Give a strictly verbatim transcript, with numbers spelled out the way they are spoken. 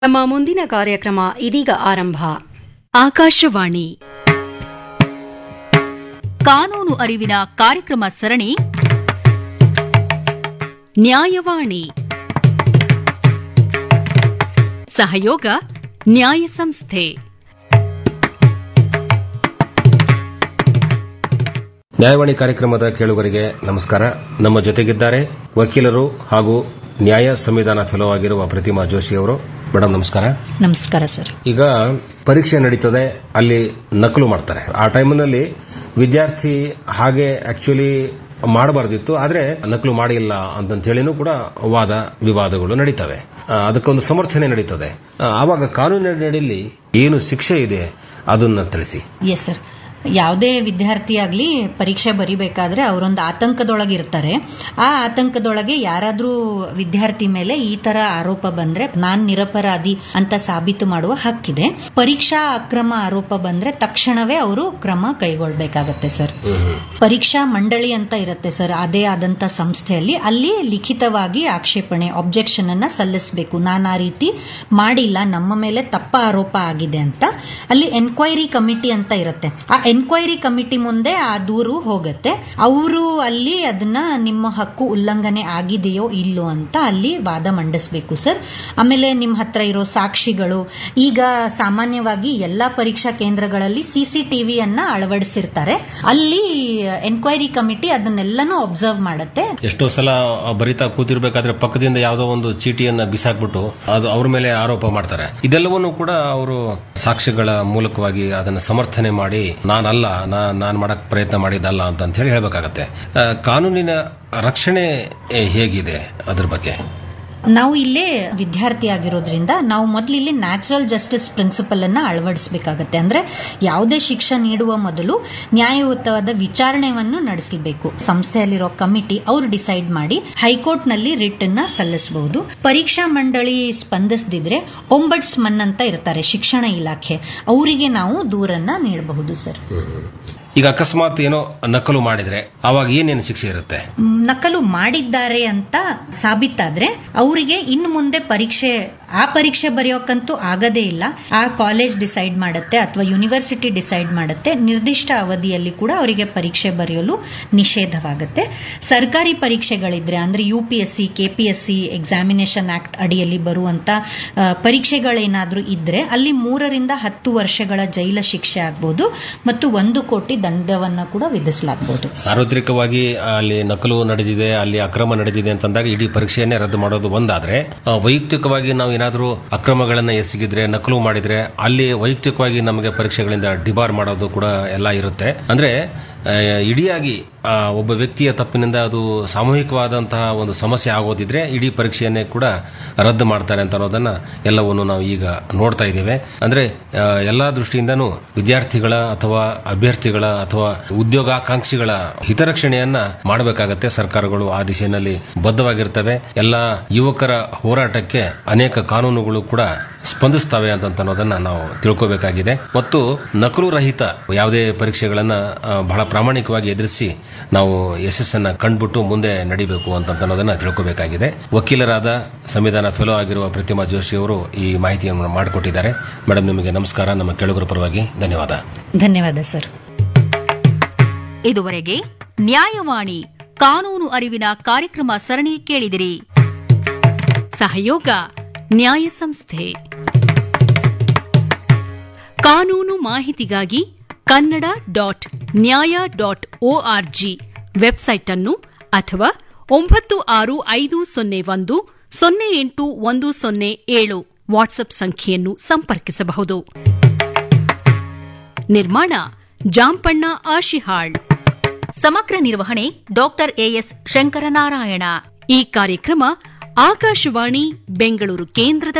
ನಮ್ಮ ಮುಂದಿನ ಕಾರ್ಯಕ್ರಮ ಇದೀಗ ಆರಂಭ. ಆಕಾಶವಾಣಿ ಕಾನೂನು ಅರಿವಿನ ಕಾರ್ಯಕ್ರಮ ಸರಣಿ ನ್ಯಾಯವಾಣಿ. ಸಹಯೋಗ ನ್ಯಾಯ ಸಂಸ್ಥೆ. ನ್ಯಾಯವಾಣಿ ಕಾರ್ಯಕ್ರಮದ ಕೇಳುಗರಿಗೆ ನಮಸ್ಕಾರ. ನಮ್ಮ ಜೊತೆಗಿದ್ದಾರೆ ವಕೀಲರು ಹಾಗೂ ನ್ಯಾಯ ಸಂವಿಧಾನ ಫೆಲೋ ಆಗಿರುವ ಪ್ರತಿಮಾ ಜೋಶಿ ಅವರು. ಮೇಡಮ್ ನಮಸ್ಕಾರ. ನಮಸ್ಕಾರ ಸರ್. ಈಗ ಪರೀಕ್ಷೆ ನಡೀತದೆ, ಅಲ್ಲಿ ನಕಲು ಮಾಡ್ತಾರೆ. ಆ ಟೈಮ್ನಲ್ಲಿ ವಿದ್ಯಾರ್ಥಿ ಹಾಗೆ ಆಕ್ಚುಲಿ ಮಾಡಬಾರ್ದಿತ್ತು, ಆದರೆ ನಕಲು ಮಾಡಿಲ್ಲ ಅಂತ ಹೇಳಿನೂ ಕೂಡ ವಾದ ವಿವಾದಗಳು ನಡೀತವೆ. ಅದಕ್ಕೊಂದು ಸಮರ್ಥನೆ ನಡೀತದೆ. ಆವಾಗ ಕಾನೂನಿನಡಿಯಲ್ಲಿ ಏನು ಶಿಕ್ಷೆ ಇದೆ ಅದನ್ನ ತಿಳಿಸಿ. Yes sir. ಯಾವುದೇ ವಿದ್ಯಾರ್ಥಿ ಆಗಲಿ ಪರೀಕ್ಷೆ ಬರಿಬೇಕಾದ್ರೆ ಅವರೊಂದು ಆತಂಕದೊಳಗಿರ್ತಾರೆ. ಆ ಆತಂಕದೊಳಗೆ ಯಾರಾದರೂ ವಿದ್ಯಾರ್ಥಿ ಮೇಲೆ ಈ ತರ ಆರೋಪ ಬಂದ್ರೆ ನಾನ್ ನಿರಪರಾಧಿ ಅಂತ ಸಾಬೀತು ಮಾಡುವ ಹಕ್ಕಿದೆ. ಪರೀಕ್ಷಾ ಅಕ್ರಮ ಆರೋಪ ಬಂದ್ರೆ ತಕ್ಷಣವೇ ಅವರು ಕ್ರಮ ಕೈಗೊಳ್ಳಬೇಕಾಗತ್ತೆ ಸರ್. ಪರೀಕ್ಷಾ ಮಂಡಳಿ ಅಂತ ಇರುತ್ತೆ ಸರ್, ಅದೇ ಆದಂತ ಸಂಸ್ಥೆಯಲ್ಲಿ ಅಲ್ಲಿ ಲಿಖಿತವಾಗಿ ಆಕ್ಷೇಪಣೆ ಅಬ್ಜೆಕ್ಷನ್ ಅನ್ನ ಸಲ್ಲಿಸಬೇಕು. ನಾನು ಆ ರೀತಿ ಮಾಡಿಲ್ಲ, ನಮ್ಮ ಮೇಲೆ ತಪ್ಪ ಆರೋಪ ಆಗಿದೆ ಅಂತ. ಅಲ್ಲಿ ಎನ್ಕ್ವೈರಿ ಕಮಿಟಿ ಅಂತ ಇರುತ್ತೆ. ಆ ಎನ್ಕ್ವೈರಿ ಕಮಿಟಿ ಮುಂದೆ ಆ ದೂರು ಹೋಗುತ್ತೆ. ಅವರು ಅಲ್ಲಿ ಅದನ್ನ ನಿಮ್ಮ ಹಕ್ಕು ಉಲ್ಲಂಘನೆ ಆಗಿದೆಯೋ ಇಲ್ಲೋ ಅಂತ ಅಲ್ಲಿ ವಾದ ಮಂಡಿಸಬೇಕು ಸರ್. ಆಮೇಲೆ ನಿಮ್ಮ ಹತ್ರ ಇರೋ ಸಾಕ್ಷಿಗಳು, ಈಗ ಸಾಮಾನ್ಯವಾಗಿ ಎಲ್ಲಾ ಪರೀಕ್ಷಾ ಕೇಂದ್ರಗಳಲ್ಲಿ ಸಿಸಿ ಟಿವಿಯನ್ನ ಅಳವಡಿಸಿರ್ತಾರೆ. ಅಲ್ಲಿ ಎನ್ಕ್ವೈರಿ ಕಮಿಟಿ ಅದನ್ನೆಲ್ಲನೂ ಅಬ್ಸರ್ವ್ ಮಾಡುತ್ತೆ. ಎಷ್ಟೋ ಸಲ ಬರಿತಾ ಕೂತಿರ್ಬೇಕಾದ್ರೆ ಪಕ್ಕದಿಂದ ಯಾವುದೋ ಒಂದು ಚೀಟಿಯನ್ನ ಬಿಸಾಕ್ಬಿಟ್ಟು ಅದು ಅವ್ರ ಮೇಲೆ ಆರೋಪ ಮಾಡ್ತಾರೆ. ಇದೆಲ್ಲವನ್ನೂ ಕೂಡ ಅವರು ಸಾಕ್ಷಿಗಳ ಮೂಲಕವಾಗಿ ಅದನ್ನ ಸಮರ್ಥನೆ ಮಾಡಿ ನಾನಲ್ಲ, ನಾನು ಮಾಡಕ್ ಪ್ರಯತ್ನ ಮಾಡಿದ್ದಲ್ಲ ಅಂತ ಹೇಳಿ ಹೇಳ್ಬೇಕಾಗತ್ತೆ. ಕಾನೂನಿನ ರಕ್ಷಣೆ ಹೇಗಿದೆ ಅದ್ರ ಬಗ್ಗೆ? ನಾವು ಇಲ್ಲೇ ವಿದ್ಯಾರ್ಥಿ ಆಗಿರೋದ್ರಿಂದ ನಾವು ಮೊದಲು ಇಲ್ಲಿ ನ್ಯಾಚುರಲ್ ಜಸ್ಟಿಸ್ ಪ್ರಿನ್ಸಿಪಲ್ ಅನ್ನ ಅಳವಡಿಸಬೇಕಾಗತ್ತೆ. ಅಂದ್ರೆ ಯಾವುದೇ ಶಿಕ್ಷೆ ನೀಡುವ ಮೊದಲು ನ್ಯಾಯಯುತವಾದ ವಿಚಾರಣೆಯನ್ನು ನಡೆಸಬೇಕು. ಸಂಸ್ಥೆಯಲ್ಲಿರೋ ಕಮಿಟಿ ಅವರು ಡಿಸೈಡ್ ಮಾಡಿ ಹೈಕೋರ್ಟ್ ನಲ್ಲಿ ರಿಟ್ ಅನ್ನ ಸಲ್ಲಿಸಬಹುದು. ಪರೀಕ್ಷಾ ಮಂಡಳಿ ಸ್ಪಂದಿಸದಿದ್ರೆ ಒಂಬಡ್ಸ್ಮನ್ ಅಂತ ಇರ್ತಾರೆ ಶಿಕ್ಷಣ ಇಲಾಖೆ, ಅವರಿಗೆ ನಾವು ದೂರನ್ನ ನೀಡಬಹುದು ಸರ್. ಈಗ ಅಕಸ್ಮಾತ್ ಏನೋ ನಕಲು ಮಾಡಿದ್ರೆ ಅವಾಗ ಏನೇನು ಶಿಕ್ಷೆ ಇರುತ್ತೆ? ನಕಲು ಮಾಡಿದ್ದಾರೆ ಅಂತ ಸಾಬೀತಾದ್ರೆ ಅವರಿಗೆ ಇನ್ನು ಮುಂದೆ ಪರೀಕ್ಷೆ ಆ ಪರೀಕ್ಷೆ ಬರೆಯೋಕಂತೂ ಆಗದೇ ಇಲ್ಲ. ಆ ಕಾಲೇಜ್ ಡಿಸೈಡ್ ಮಾಡುತ್ತೆ ಅಥವಾ ಯೂನಿವರ್ಸಿಟಿ ಡಿಸೈಡ್ ಮಾಡುತ್ತೆ. ನಿರ್ದಿಷ್ಟ ಅವಧಿಯಲ್ಲಿ ಕೂಡ ಅವರಿಗೆ ಪರೀಕ್ಷೆ ಬರೆಯಲು ನಿಷೇಧವಾಗುತ್ತೆ. ಸರ್ಕಾರಿ ಪರೀಕ್ಷೆಗಳಿದ್ರೆ ಅಂದ್ರೆ U P S C K P S C examination act ಅಡಿಯಲ್ಲಿ ಬರುವಂತ ಪರೀಕ್ಷೆಗಳೇನಾದ್ರೂ ಇದ್ರೆ ಅಲ್ಲಿ ಮೂರರಿಂದ ಹತ್ತು ವರ್ಷಗಳ ಜೈಲ ಶಿಕ್ಷೆ ಆಗ್ಬಹುದು ಮತ್ತು ಒಂದು ಕೋಟಿ ದಂಡವನ್ನ ಕೂಡ ವಿಧಿಸಲಾಗಬಹುದು. ಸಾರ್ವತ್ರಿಕವಾಗಿ ಅಲ್ಲಿ ನಕಲು ನಡೆದಿದೆ, ಅಲ್ಲಿ ಅಕ್ರಮ ನಡೆದಿದೆ ಅಂತಂದಾಗ ಇಡೀ ಪರೀಕ್ಷೆಯನ್ನೇ ರದ್ದು ಮಾಡೋದು ಒಂದಾದ್ರೆ, ವೈಯಕ್ತಿಕವಾಗಿ ನಾವು ಏನಾದರೂ ಅಕ್ರಮಗಳನ್ನ ಎಸಗಿದ್ರೆ ನಕಲು ಮಾಡಿದ್ರೆ ಅಲ್ಲಿ ವೈಯಕ್ತಿಕವಾಗಿ ನಮಗೆ ಪರೀಕ್ಷೆಗಳಿಂದ ಡಿಬಾರ್ ಮಾಡೋದು ಕೂಡ ಎಲ್ಲ ಇರುತ್ತೆ. ಅಂದ್ರೆ ಇಡಿಯಾಗಿ ಒಬ್ಬ ವ್ಯಕ್ತಿಯ ತಪ್ಪಿನಿಂದ ಅದು ಸಾಮೂಹಿಕವಾದಂತಹ ಒಂದು ಸಮಸ್ಯೆ ಆಗೋದಿದ್ರೆ ಇಡೀ ಪರೀಕ್ಷೆಯನ್ನೇ ಕೂಡ ರದ್ದು ಮಾಡ್ತಾರೆ ಅಂತ ಅನ್ನೋದನ್ನ ಎಲ್ಲವನ್ನು ನಾವು ಈಗ ನೋಡ್ತಾ ಇದ್ದೇವೆ. ಅಂದ್ರೆ ಎಲ್ಲಾ ದೃಷ್ಟಿಯಿಂದನೂ ವಿದ್ಯಾರ್ಥಿಗಳ ಅಥವಾ ಅಭ್ಯರ್ಥಿಗಳ ಅಥವಾ ಉದ್ಯೋಗಾಕಾಂಕ್ಷಿಗಳ ಹಿತರಕ್ಷಣೆಯನ್ನ ಮಾಡಬೇಕಾಗತ್ತೆ. ಸರ್ಕಾರಗಳು ಆ ದಿಶೆಯಲ್ಲಿ ಬದ್ಧವಾಗಿರ್ತವೆ. ಎಲ್ಲ ಯುವಕರ ಹೋರಾಟಕ್ಕೆ ಅನೇಕ ಕಾನೂನುಗಳು ಕೂಡ ಸ್ಪಂದಿಸ್ತವೆ ಅಂತ ಅನ್ನೋದನ್ನ ನಾವು ತಿಳ್ಕೋಬೇಕಾಗಿದೆ. ಮತ್ತು ನಕಲು ರಹಿತ ಯಾವುದೇ ಪರೀಕ್ಷೆಗಳನ್ನ ಬಹಳ ಪ್ರಾಮಾಣಿಕವಾಗಿ ಎದುರಿಸಿ ನಾವು ಯಶಸ್ಸನ್ನ ಕಂಡುಬಿಟ್ಟು ಮುಂದೆ ನಡಿಬೇಕು ಅಂತ ಅನ್ನೋದನ್ನ ತಿಳ್ಕೋಬೇಕಾಗಿದೆ. ವಕೀಲರಾದ ಸಂವಿಧಾನ ಫೆಲೋ ಆಗಿರುವ ಪ್ರತಿಮಾ ಜೋಶಿ ಅವರು ಈ ಮಾಹಿತಿಯನ್ನು ಮಾಡಿಕೊಟ್ಟಿದ್ದಾರೆ. ಮೇಡಮ್, ನಿಮಗೆ ನಮಸ್ಕಾರ. ನಮ್ಮ ಕೇಳುಗರ ಪರವಾಗಿ ಧನ್ಯವಾದ. ಧನ್ಯವಾದ ಸರ್. ಇದುವರೆಗೆ ನ್ಯಾಯವಾಣಿ ಕಾನೂನು ಅರಿವಿನ ಕಾರ್ಯಕ್ರಮ ಸರಣಿ ಕೇಳಿದಿರಿ. ಸಹಯೋಗ ನ್ಯಾಯ ಸಂಸ್ಥೆ. ಕಾನೂನು ಮಾಹಿತಿಗಾಗಿ ಕನ್ನಡ ಡಾಟ್ ನ್ಯಾಯ ಡಾಟ್ ಒಆರ್ಜಿ ವೆಬ್ಸೈಟ್ ಅನ್ನು ಅಥವಾ ಒಂಬತ್ತು ಆರು ಐದು ಸೊನ್ನೆ ಒಂದು ಸೊನ್ನೆ ಎಂಟು ಒಂದು ಸೊನ್ನೆ ಏಳು ವಾಟ್ಸ್ಆಪ್ ಸಂಖ್ಯೆಯನ್ನು ಸಂಪರ್ಕಿಸಬಹುದು. ನಿರ್ಮಾಣ ಜಾಂಪಣ್ಣ ಆಶಿಹಾಳ್. ಸಮಗ್ರ ನಿರ್ವಹಣೆ ಡಾಕ್ಟರ್ ಎಎಸ್ ಶಂಕರನಾರಾಯಣ. ಈ ಕಾರ್ಯಕ್ರಮ ಆಕಾಶವಾಣಿ ಬೆಂಗಳೂರು ಕೇಂದ್ರದ